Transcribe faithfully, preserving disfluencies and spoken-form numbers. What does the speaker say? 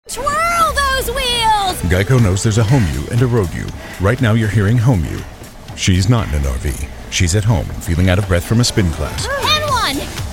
Twirl those wheels! Geico knows there's a home you and a road you. Right now you're hearing home you. She's not in an R V. She's at home, feeling out of breath from a spin class. And one!